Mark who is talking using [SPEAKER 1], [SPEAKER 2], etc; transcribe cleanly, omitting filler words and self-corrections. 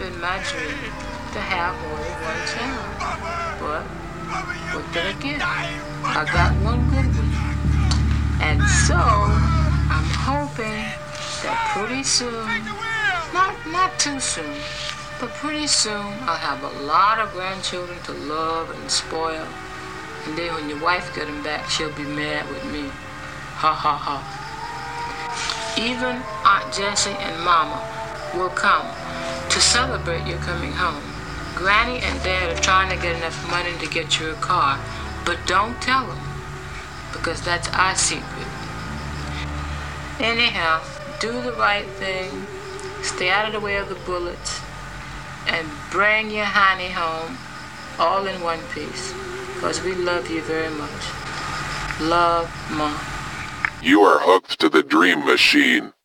[SPEAKER 1] been my dream to have only one child. But what did I get? I got one good one. And so I'm hoping that pretty soon, not too soon, but pretty soon I'll have a lot of grandchildren to love and spoil. And then when your wife gets them back, she'll be mad with me. Ha ha ha. Even Aunt Jessie and Mama will come to celebrate your coming home. Granny and Dad are trying to get enough money to get you a car, but don't tell them, because that's our secret. Anyhow, do the right thing, stay out of the way of the bullets, and bring your honey home all in one piece, because we love you very much. Love, Mom.
[SPEAKER 2] You are hooked to the Dream Machine.